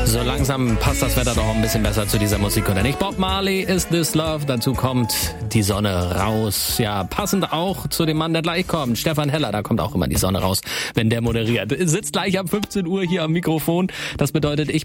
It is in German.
So langsam passt das Wetter doch ein bisschen besser zu dieser Musik, oder nicht? Bob Marley, Is This Love? Dazu kommt die Sonne raus. Ja, passend auch zu dem Mann, der gleich kommt. Stefan Heller, da kommt auch immer die Sonne raus, wenn der moderiert. Sitzt gleich ab 15 Uhr hier am Mikrofon. Das bedeutet, ich